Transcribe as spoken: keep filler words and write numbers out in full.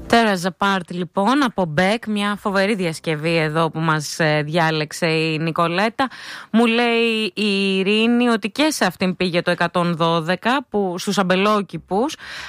Tears Apart λοιπόν από Μπεκ, μια φοβερή διασκευή εδώ που μας διάλεξε η Νικολέτα. Μου λέει η Ειρήνη ότι και σε αυτήν πήγε το εκατόν δώδεκα που, στους αμπελόκηπους.